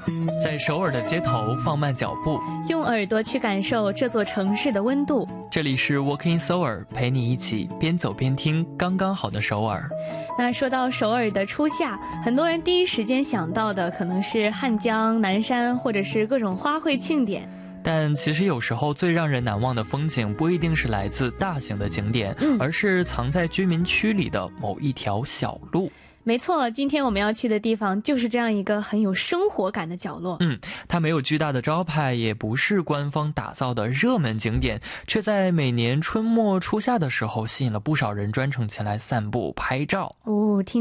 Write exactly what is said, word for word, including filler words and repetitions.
在首尔的街头放慢脚步， 用耳朵去感受这座城市的温度。 这里是 Walking Seoul， 陪你一起边走边听刚刚好的首尔。 那说到首尔的初夏，很多人第一时间想到的可能是汉江、南山，或者是各种花卉庆典。 但其实有时候最让人难忘的风景不一定是来自大型的景点， 嗯、 而是藏在居民区里的某一条小路。 没错，今天我们要去的地方就是这样一个很有生活感的角落。 嗯，它没有巨大的招牌，也不是官方打造的热门景点，却在每年春末初夏的时候吸引了不少人专程前来散步拍照。 哦，听